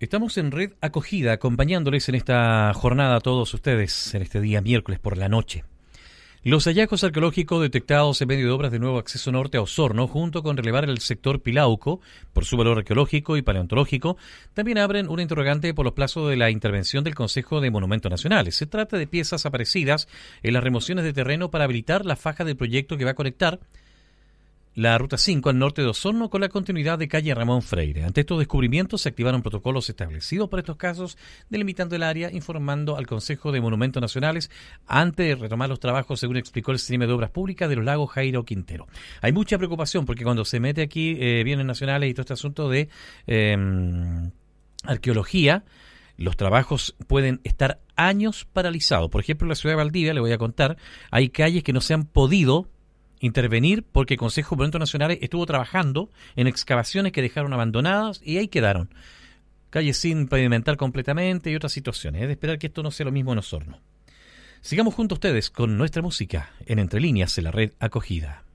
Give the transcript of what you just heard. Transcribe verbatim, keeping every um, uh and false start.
Estamos en Red Acogida, acompañándoles en esta jornada a todos ustedes, en este día miércoles por la noche. Los hallazgos arqueológicos detectados en medio de obras de nuevo acceso norte a Osorno, junto con relevar el sector Pilauco, por su valor arqueológico y paleontológico, también abren una interrogante por los plazos de la intervención del Consejo de Monumentos Nacionales. Se trata de piezas aparecidas en las remociones de terreno para habilitar la faja del proyecto que va a conectar la Ruta cinco al norte de Osorno con la continuidad de calle Ramón Freire. Ante estos descubrimientos se activaron protocolos establecidos para estos casos, delimitando el área, informando al Consejo de Monumentos Nacionales antes de retomar los trabajos, según explicó el Sistema de Obras Públicas de los Lagos Jairo Quintero. Hay mucha preocupación porque cuando se mete aquí eh, bienes nacionales y todo este asunto de eh, arqueología, los trabajos pueden estar años paralizados. Por ejemplo, en la ciudad de Valdivia, le voy a contar, hay calles que no se han podido intervenir porque el Consejo de Monumentos Nacionales estuvo trabajando en excavaciones que dejaron abandonadas y ahí quedaron. Calles sin pavimentar completamente y otras situaciones. Es de esperar que esto no sea lo mismo en Osorno. Sigamos junto a ustedes con nuestra música en Entre Líneas en la Red Acogida.